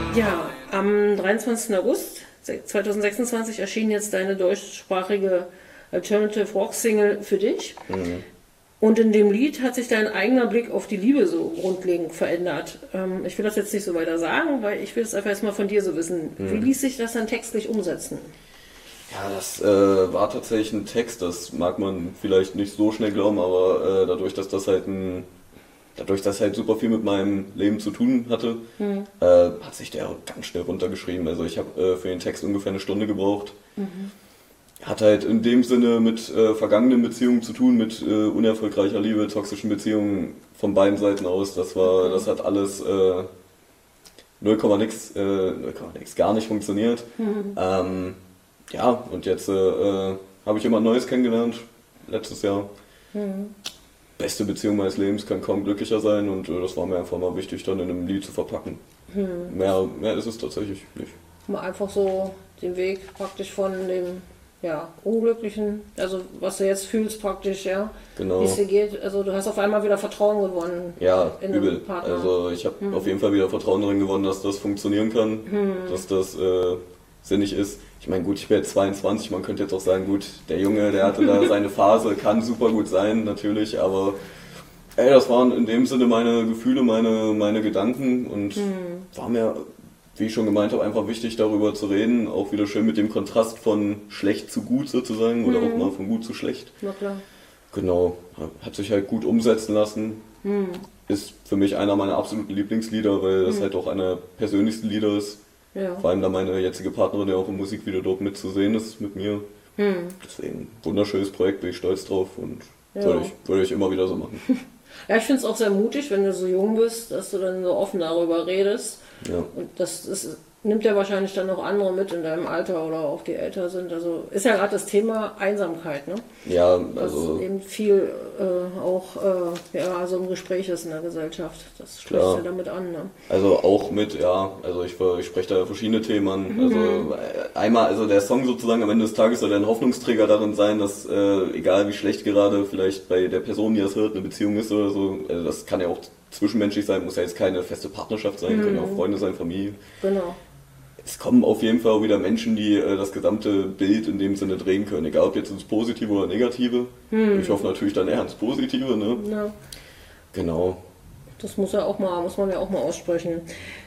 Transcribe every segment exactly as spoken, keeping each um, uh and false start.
Ja, am dreiundzwanzigsten August zweitausendsechsundzwanzig erschien jetzt deine deutschsprachige Alternative Rock Single für dich. Mhm. Und in dem Lied hat sich dein eigener Blick auf die Liebe so grundlegend verändert. Ähm, ich will das jetzt nicht so weiter sagen, weil ich will es einfach erstmal von dir so wissen. Mhm. Wie ließ sich das dann textlich umsetzen? Ja, das äh, war tatsächlich ein Text, das mag man vielleicht nicht so schnell glauben, aber äh, dadurch, dass das halt ein Dadurch, dass halt super viel mit meinem Leben zu tun hatte, Mhm. äh, hat sich der ganz schnell runtergeschrieben. Also ich habe äh, für den Text ungefähr eine Stunde gebraucht. Mhm. Hat halt in dem Sinne mit äh, vergangenen Beziehungen zu tun, mit äh, unerfolgreicher Liebe, toxischen Beziehungen von beiden Seiten aus. Das war, Okay. das hat alles äh, null Komma nix, äh, null Komma nix gar nicht funktioniert. Mhm. Ähm, ja, und jetzt äh, äh, habe ich jemand Neues kennengelernt, letztes Jahr. Mhm. Beste Beziehung meines Lebens, kann kaum glücklicher sein und äh, das war mir einfach mal wichtig, dann in einem Lied zu verpacken. Mhm. Mehr, mehr ist es tatsächlich nicht. Mal einfach so den Weg praktisch von dem ja, Unglücklichen, also was du jetzt fühlst praktisch, ja, Genau. wie es dir geht. Also du hast auf einmal wieder Vertrauen gewonnen. Ja, in einem übel. Partner. Also ich habe auf jeden Fall wieder Vertrauen darin gewonnen, dass das funktionieren kann, dass das äh, sinnig ist. Ich meine, gut, ich bin jetzt zweiundzwanzig, man könnte jetzt auch sagen, gut, der Junge, der hatte da seine Phase, kann super gut sein, natürlich, aber ey, das waren in dem Sinne meine Gefühle, meine, meine Gedanken und war mir, wie ich schon gemeint habe, einfach wichtig, darüber zu reden, auch wieder schön mit dem Kontrast von schlecht zu gut sozusagen oder auch mal von gut zu schlecht. Na klar. Genau, hat sich halt gut umsetzen lassen. Ist für mich einer meiner absoluten Lieblingslieder, weil das halt auch einer der persönlichsten Lieder ist. Ja. Vor allem da meine jetzige Partnerin, die auch im Musikvideo dort mitzusehen ist mit mir. Deswegen, wunderschönes Projekt, bin ich stolz drauf und Ja. würde ich, würde ich immer wieder so machen. Ja, ich finde es auch sehr mutig, wenn du so jung bist, dass du dann so offen darüber redest. Ja. Und das ist, nimmt ja wahrscheinlich dann noch andere mit in deinem Alter oder auch die älter sind. Also ist ja gerade das Thema Einsamkeit, ne? Ja, Was also eben viel äh, auch äh, ja, also im Gespräch ist in der Gesellschaft. Das spricht Klar. ja damit an, ne? Also auch mit, ja, also ich, ich spreche da verschiedene Themen an. Also äh, einmal, also der Song sozusagen am Ende des Tages soll ein Hoffnungsträger darin sein, dass äh, egal wie schlecht gerade vielleicht bei der Person, die das hört, eine Beziehung ist oder so, also das kann ja auch zwischenmenschlich sein, muss ja jetzt keine feste Partnerschaft sein, können ja auch Freunde sein, Familie. Genau. Es kommen auf jeden Fall auch wieder Menschen, die äh, das gesamte Bild in dem Sinne drehen können, egal ob jetzt ins Positive oder Negative. Ich hoffe natürlich dann eher ins Positive, ne? Ja, Genau. das muss ja auch mal, muss man ja auch mal aussprechen.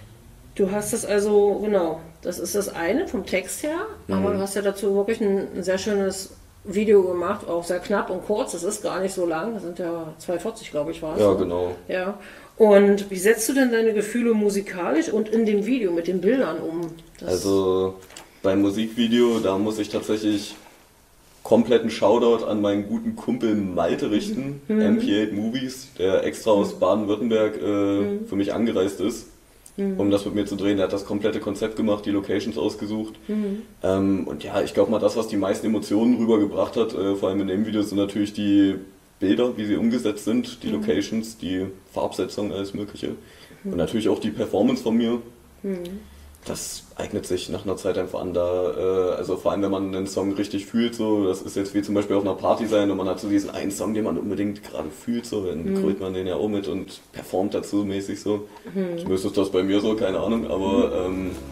Du hast es also, genau, das ist das eine vom Text her, aber du hast ja dazu wirklich ein, ein sehr schönes Video gemacht, auch sehr knapp und kurz, das ist gar nicht so lang, das sind ja zwei vierzig, glaube ich, war es. Ja, ne? genau. Ja. Und wie setzt du denn deine Gefühle musikalisch und in dem Video mit den Bildern um? Das, Also beim Musikvideo, da muss ich tatsächlich kompletten Shoutout an meinen guten Kumpel Malte richten, M P acht Movies, der extra aus Baden-Württemberg äh, für mich angereist ist, um das mit mir zu drehen. Er hat das komplette Konzept gemacht, die Locations ausgesucht. Ähm, und ja, ich glaube mal, das, was die meisten Emotionen rübergebracht hat, äh, vor allem in dem Video, sind natürlich die Bilder, wie sie umgesetzt sind, die Locations, die Farbsetzung, alles Mögliche. Und natürlich auch die Performance von mir. Das eignet sich nach einer Zeit einfach an, da, äh, also vor allem wenn man einen Song richtig fühlt, so, das ist jetzt wie zum Beispiel auf einer Party sein und man hat so diesen einen Song, den man unbedingt gerade fühlt, so, dann grölt man den ja auch mit und performt dazu mäßig so. Zumindest ist das bei mir so, keine Ahnung, aber ähm,